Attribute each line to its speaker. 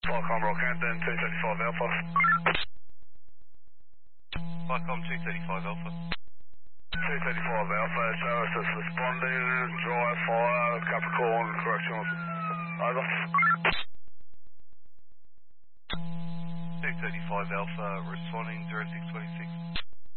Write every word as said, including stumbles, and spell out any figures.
Speaker 1: Falcon Rockhampton, two thirty-five Alpha.
Speaker 2: Falcon two thirty-five Alpha.
Speaker 1: two thirty-five Alpha, Charles is responding, dry fire, Capricorn, corrections. Over.
Speaker 2: two thirty-five Alpha, responding zero six twenty-six.